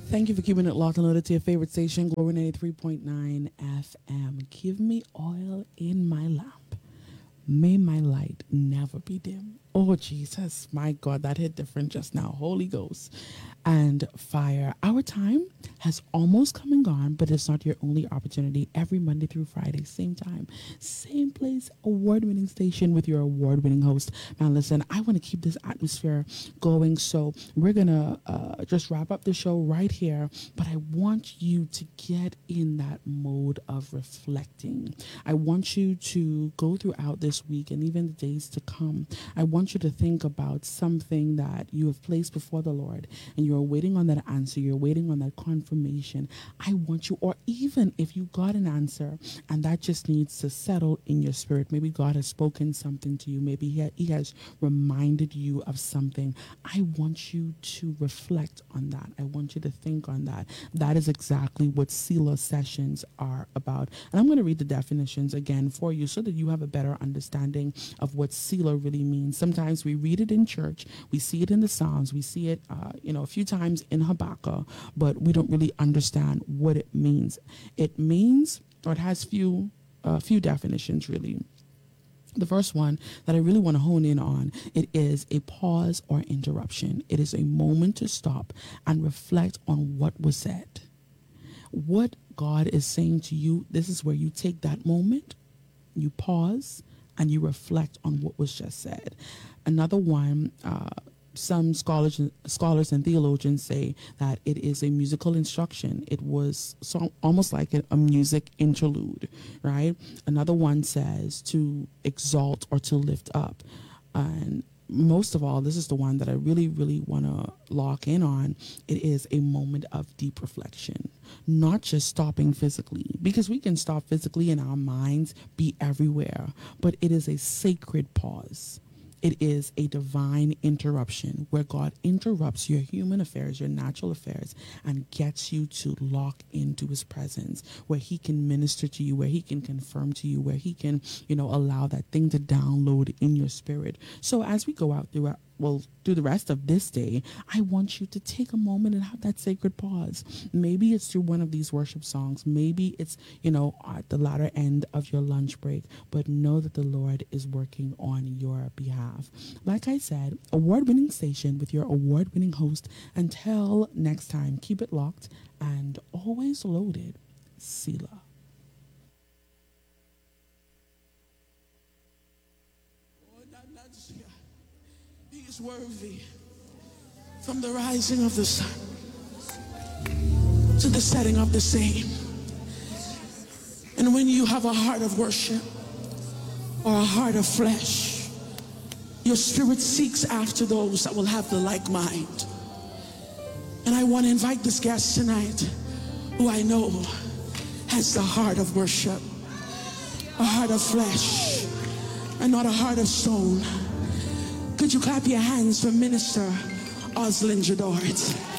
Thank you for keeping it locked and loaded to your favorite station, Glory 93.9 FM. Give me oil in my lamp. May my light never be dim. Oh, Jesus, my God, that hit different just now. Holy Ghost and fire. Our time has almost come and gone, but it's not your only opportunity. Every Monday through Friday, same time, same place, award-winning station with your award-winning host. Now, listen, I want to keep this atmosphere going, so we're going to just wrap up the show right here, but I want you to get in that mode of reflecting. I want you to go throughout this week and even the days to come. I want you to think about something that you have placed before the Lord and you're waiting on that answer, you're waiting on that confirmation. I want you, or even if you got an answer and that just needs to settle in your spirit, maybe God has spoken something to you, maybe he has reminded you of something. I want you to reflect on that. I want you to think on that. That is exactly what Selah sessions are about. And I'm going to read the definitions again for you so that you have a better understanding of what Selah really means. Sometimes we read it in church, we see it in the Psalms, we see it, a few times in Habakkuk, but we don't really understand what it means. It means, or it has few definitions really. The first one that I really want to hone in on, it is a pause or interruption. It is a moment to stop and reflect on what was said. What God is saying to you, this is where you take that moment, you pause, and you reflect on what was just said. Another one, some scholars and theologians say that it is a musical instruction. It was almost like a music interlude, right? Another one says to exalt or to lift up. And most of all, this is the one that I really, really want to lock in on. It is a moment of deep reflection, not just stopping physically, because we can stop physically and our minds be everywhere, but it is a sacred pause. It is a divine interruption where God interrupts your human affairs, your natural affairs, and gets you to lock into his presence, where he can minister to you, where he can confirm to you, where he can, allow that thing to download in your spirit. So as we go out through the rest of this day, I want you to take a moment and have that sacred pause. Maybe it's through one of these worship songs. Maybe it's, at the latter end of your lunch break, but know that the Lord is working on your behalf. Like I said, award-winning station with your award-winning host. Until next time, keep it locked and always loaded. Selah. He is worthy from the rising of the sun to the setting of the same. And when you have a heart of worship or a heart of flesh, your spirit seeks after those that will have the like mind. And I want to invite this guest tonight who I know has the heart of worship, a heart of flesh, and not a heart of stone. Could you clap your hands for Minister Oslin Jadort?